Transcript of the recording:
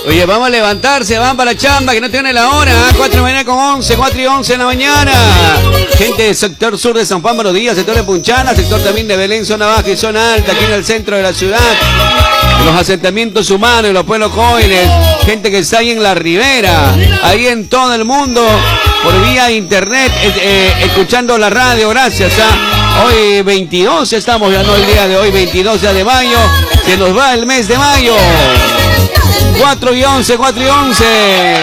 Oye, vamos a levantarse, van para la chamba, que no tiene la hora. 4 de la mañana con 11, 4 y 11 de la mañana. Gente del sector sur de San Juan, buenos días. Sector de Punchana, sector también de Belén, zona baja y zona alta, aquí en el centro de la ciudad. Los asentamientos humanos, los pueblos jóvenes. Gente que está ahí en la ribera, ahí en todo el mundo, por vía internet, escuchando la radio, gracias a hoy 22, estamos ya, no el día de hoy, 22 de mayo, se nos va el mes de mayo. 4 y 11, 4 y 11.